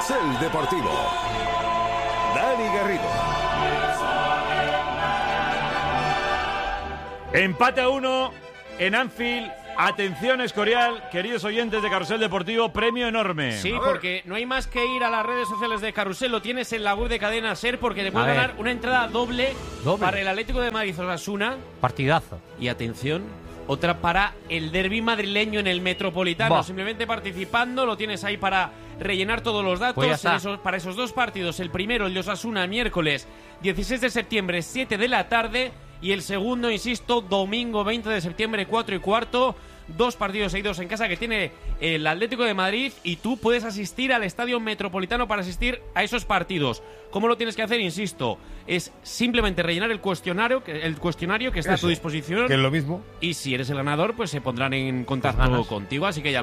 Carrusel Deportivo. Dani Garrido. Empate a 1 en Anfield. Atención, Escorial, queridos oyentes de Carrusel Deportivo, premio enorme. Sí, porque no hay más que ir a las redes sociales de Carrusel, lo tienes en la web de Cadena SER, porque te puedes ganar una entrada doble para el Atlético de Madrid Osasuna. Partidazo. Y atención, otra para el derbi madrileño en el Metropolitano. Simplemente participando, lo tienes ahí para rellenar todos los datos. Pues para esos dos partidos, el primero, el de Osasuna, miércoles 16 de septiembre, 7 de la tarde. Y el segundo, insisto, domingo 20 de septiembre, 4:15. 2 partidos seguidos en casa que tiene el Atlético de Madrid y tú puedes asistir al Estadio Metropolitano para asistir a esos partidos. ¿Cómo lo tienes que hacer? Insisto, es simplemente rellenar el cuestionario que está a tu disposición. Que es lo mismo. Y si eres el ganador, pues se pondrán en contacto contigo, así que ya